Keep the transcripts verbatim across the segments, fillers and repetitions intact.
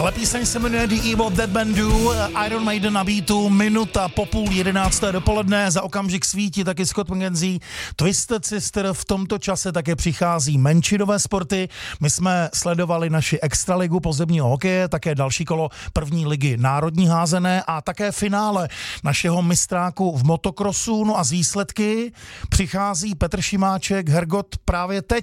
Tahle píseň se jmenuje The Evil Dead Bandu, Iron Maiden na beatu, minuta po půl jedenácté dopoledne, za okamžik svítí taky Scott McKenzie, Twisted Sister, v tomto čase také přichází menšinové sporty. My jsme sledovali naši extraligu pozemního hokeje, také další kolo první ligy národní házené a také finále našeho mistráku v motokrosu. No a z výsledky přichází Petr Šimáček, Hergot právě teď.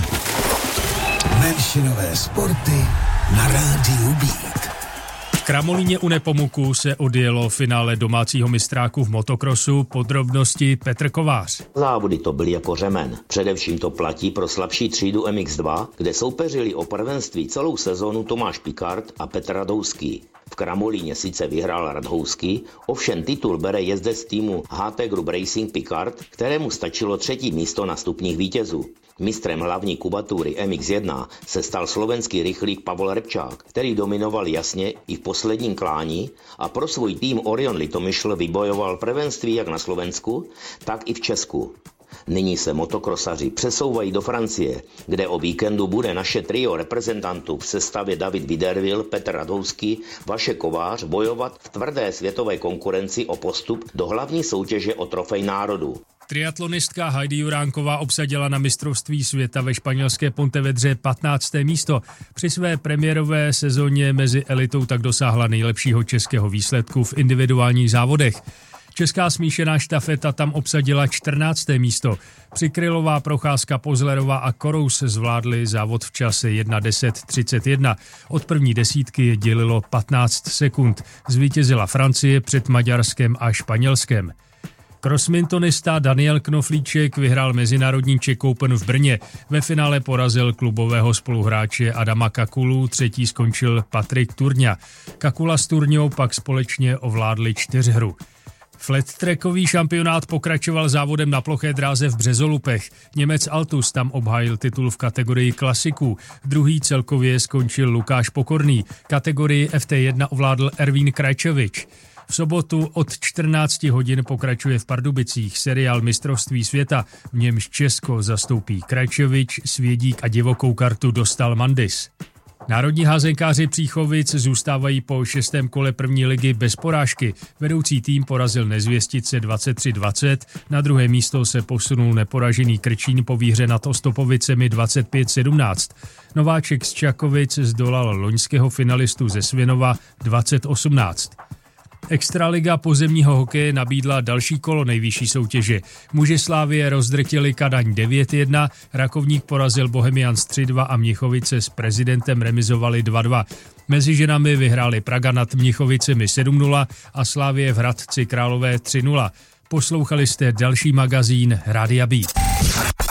Menšinové sporty na rádiu Beat. V Kramolíně u Nepomuku se odjelo finále domácího mistráku v motokrosu. Podrobnosti Petr Kovář. Závody to byly jako řemen. Především to platí pro slabší třídu M X dva, kde soupeřili o prvenství celou sezónu Tomáš Pikard a Petr Radhouský. V Kramolíně sice vyhrál Radhouský, ovšem titul bere jezdec týmu H T Group Racing Pikard, kterému stačilo třetí místo na stupních vítězů. Mistrem hlavní kubatury M X jedna se stal slovenský rychlík Pavol Repčák, který dominoval jasně i v posledním klání a pro svůj tým Orion Litomyšl vybojoval prvenství jak na Slovensku, tak i v Česku. Nyní se motokrosaři přesouvají do Francie, kde o víkendu bude naše trio reprezentantů v sestavě David Viderville, Petr Radhouský, Vašek Kovář bojovat v tvrdé světové konkurenci o postup do hlavní soutěže o trofej národů. Triatlonistka Heidi Juránková obsadila na mistrovství světa ve španělské Pontevedře patnácté místo. Při své premiérové sezóně mezi elitou tak dosáhla nejlepšího českého výsledku v individuálních závodech. Česká smíšená štafeta tam obsadila čtrnácté místo. Přikrylová, Procházka, Pozlerová a Korous zvládli závod v čase jedna deset třicet jedna. Od první desítky je dělilo patnáct sekund. Zvítězila Francie před Maďarskem a Španělskem. Crossmintonista Daniel Knoflíček vyhrál mezinárodní Czech Open v Brně. Ve finále porazil klubového spoluhráče Adama Kakulu, třetí skončil Patrik Turňa. Kakula s Turňou pak společně ovládli čtyřhru. Flat-trackový šampionát pokračoval závodem na ploché dráze v Březolupech. Němec Altus tam obhájil titul v kategorii klasiků. Druhý celkově skončil Lukáš Pokorný. Kategorii F T jedna ovládl Ervín Krajčovič. V sobotu od čtrnácti hodin pokračuje v Pardubicích seriál Mistrovství světa, v němž Česko zastoupí Krajčovič, Svědík a divokou kartu dostal Mandis. Národní házenkáři Příchovic zůstávají po šestém kole první ligy bez porážky. Vedoucí tým porazil Nezvěstice dvacet tři dvacet, na druhé místo se posunul neporažený Krčín po výhře nad Ostopovicemi dvacet pět sedmnáct. Nováček z Čakovic zdolal loňského finalistu ze Svinova dvacet osmnáct. Extraliga pozemního hokeje nabídla další kolo nejvyšší soutěže. Muži Slávie rozdrtili Kadaň devět jedna, Rakovník porazil Bohemians tři dva a Mnichovice s Prezidentem remizovali dva dva. Mezi ženami vyhráli Praga nad Mnichovicemi sedm nula a Slávie v Hradci Králové tři nula. Poslouchali jste další magazín Rádia Beat.